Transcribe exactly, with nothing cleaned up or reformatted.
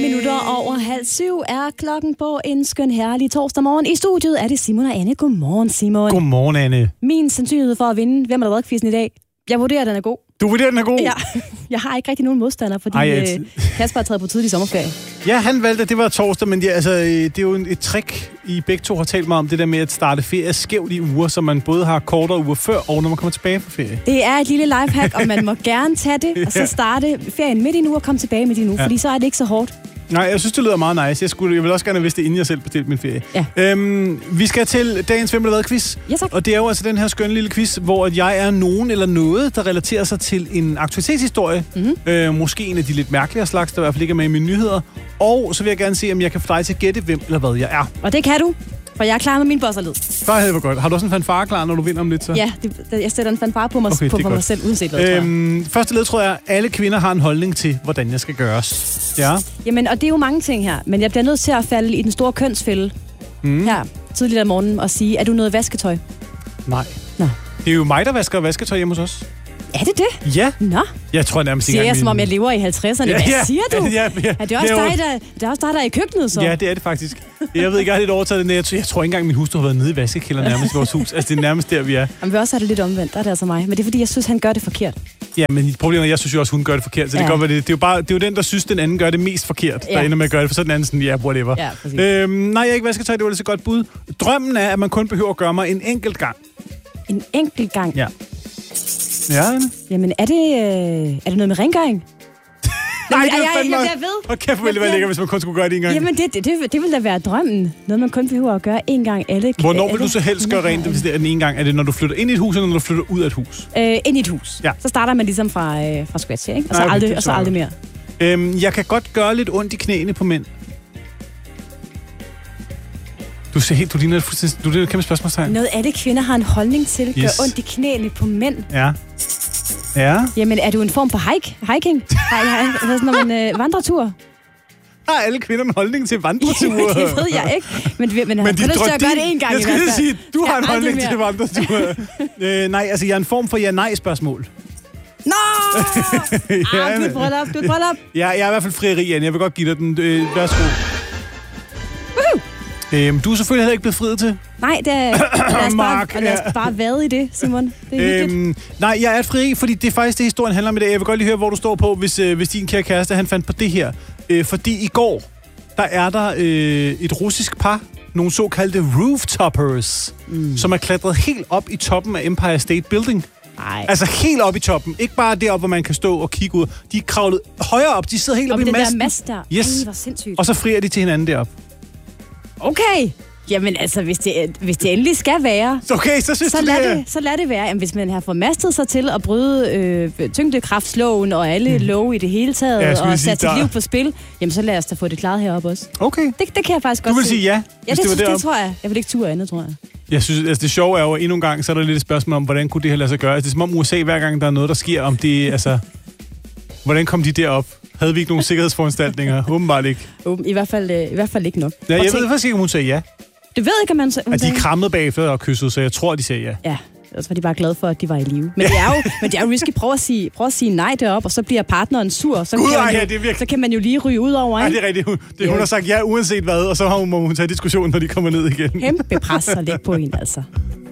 minutter over halv syv er klokken på en skøn herlig torsdag morgen. I studiet er det Simon og Anne. Godmorgen, Simon. Godmorgen, Anne. Min sandsynlighed for at vinde Hvem har der været quizzen i dag? Jeg vurderer, at den er god. Du vurderer, den er god? Ja. Jeg har ikke rigtig nogen modstander, fordi Ej, jeg... Kasper har taget på tidlig sommerferie. Ja, han valgte, at det var torsdag, men det, altså, det er jo et trick, I begge to har talt mig om, det der med at starte ferie skævt i uger, så man både har kortere uger før, og når man kommer tilbage fra ferie. Det er et lille lifehack, og man må gerne tage det, og så starte ferien midt i en uge og komme tilbage midt i en uge, ja. Fordi så er det ikke så hårdt. Nej, jeg synes, det lyder meget nice. Jeg, skulle, jeg vil også gerne have vidst det, inden jeg selv bestilte min ferie. Ja. Øhm, vi skal til dagens Hvem har der været quiz. Ja, tak. Og det er jo altså den her skønne lille quiz, hvor jeg er nogen eller noget, der relaterer sig til en aktualitetshistorie. Mm-hmm. Øh, måske en af de lidt mærkeligere slags, der i hvert fald ikke er med i mine nyheder. Og så vil jeg gerne se, om jeg kan få dig til at gætte, hvem eller hvad jeg er. Og det kan du, for jeg er klar med min bosserled. Der havde det godt. Har du også en fanfare klar, når du vinder om lidt så? Ja, det, jeg sætter en fanfare på mig, okay, på, på mig selv, uanset hvad, øhm, første led tror jeg, alle kvinder har en holdning til, hvordan jeg skal gøres. Ja. Jamen, og det er jo mange ting her, men jeg bliver nødt til at falde i den store kønsfælde mm. her tidligere om morgenen og sige, er du noget vasketøj? Nej. Nå. Det er jo mig, der vasker vasketøj hjemme hos os. Er det det? Ja. Nå. Jeg tror nærmest ikke engang... Siger jeg, som om jeg lever i halvtredserne. Ja, Hvad ja, siger du? Ja, ja, ja. Er det også, dig, der, det er også dig, der er i køkkenet, så? Ja, det er det faktisk. Jeg ved ikke, jeg har lidt overtaget det. Jeg tror, jeg tror ikke engang, min hustru har været nede i vaskekælderen nærmest i vores hus. Altså, det er nærmest der, vi er. Jamen, vi også har det lidt omvendt. Der er det altså mig. Men det er, fordi jeg synes, han gør det forkert. Ja, men problemet er, jeg synes jo også, hun gør det forkert. Så ja. det, godt, det, det, er jo bare, det er jo den, der synes, den anden gør det mest forkert, ja. der ender med at gøre det. For så den anden sådan, ja, whatever. Ja, øhm, nej, jeg er ikke vasketøj. Det var lidt så godt bud. Drømmen er, at man kun behøver at gøre mig en enkelt gang. En enkelt gang? Ja. Ja, Anne. Jamen, er det, øh, er det noget med rengøring? Nej, det er fandme... Jeg, jeg ved. Og kæft, hvor ville det være lækkert, hvis man kun skulle gøre det en gang. Jamen, det, det, det, det ville da være drømmen. Noget, man kun behøver at gøre en gang alle... Hvornår vil du så helst gøre rent, hvis det er den ene gang? Er det, når du flytter ind i et hus, eller når du flytter ud af et hus? Øh, ind i et hus. Ja. Så starter man ligesom fra, øh, fra scratch, ikke? Og så, Nej, aldrig, og så aldrig mere. Øhm, jeg kan godt gøre lidt ondt i knæene på mænd. Du ser helt, du ligner et fuldstændig, du ligner et kæmpe spørgsmålstegn. Noget af det, kvinder har en holdning til, gør yes. ondt i knæene på mænd. Ja. Ja. Jamen, er du en form for hike? Hiking? Hej, hej. Hvad sådan, når man øh, vandretur? Har alle kvinder en holdning til vandreture? Det ved jeg ikke. Men, men, men han kan lyst til at gøre det en gang jeg i hvert fald. Jeg sige, du har en holdning til vandreture. øh, nej, altså, jeg er en form for ja-nej-spørgsmål. Nå! ja, ah, du er et bryllup, du er et bryllup. Ja, jeg er i hvert fald frieri, Anne. Jeg vil godt give dig den. Øh, værsgo. Øhm, du er selvfølgelig heller ikke blevet friet til. Nej, det er, lad os bare, og lad os bare vade i det, Simon. Det er øhm, nej, jeg er et frieri, fordi det er faktisk det, historien handler om i dag. Jeg vil godt lige høre, hvor du står på, hvis, øh, hvis din kære kæreste, han fandt på det her. Øh, fordi i går, der er der øh, et russisk par, nogle såkaldte rooftoppers, mm. som er klatret helt op i toppen af Empire State Building. Ej. Altså helt op i toppen. Ikke bare deroppe, hvor man kan stå og kigge ud. De er kravlet højere op. De sidder helt op, op i masten. den der mast der. Yes. Ej, hvor sindssygt. Og så frier de til hinanden deroppe. Okay. Jamen altså, hvis det, hvis det endelig skal være, okay, så, synes så, du, lad det, det, så lad det være. Jamen, hvis man har formastet sig til at bryde øh, tyngdekraftsloven og alle mm. love i det hele taget, ja, og sat sit liv på spil, jamen så lad os da få det klaret heroppe også. Okay. Det, det kan jeg faktisk du godt vil sige ja, ja, det, det, var det tror jeg. Jeg vil ikke ture andet, tror jeg. Jeg synes, altså det sjove er jo, endnu en gang, så er der lidt et spørgsmål om, hvordan kunne det her lade sig gøre. Altså, det er som om U S A, hver gang der er noget, der sker, om det, altså... Hvordan kom de derop? Havde vi ikke nogen sikkerhedsforanstaltninger? Åbenbart ikke. I hvert fald, øh, i hvert fald ikke nok. Ja, jeg ved faktisk ikke, om hun sagde ja. Du ved ikke, om man sagde... At de krammede bagefter og kyssede, så jeg tror, de sagde ja. Ja, ellers var de bare glade for, at de var i live. Men det er jo, men det er jo risky. Prøv at sige, prøv at sige nej deroppe, og så bliver partneren sur. Så, God, kan, ej, man jo, ja, det er virkelig... så kan man jo lige ryge ud over, ikke? Nej, det er rigtigt. Hun, det, hun har sagt ja, uanset hvad, og så har hun, må hun tage diskussionen, når de kommer ned igen. Kæmpe pres at lægge på en, altså.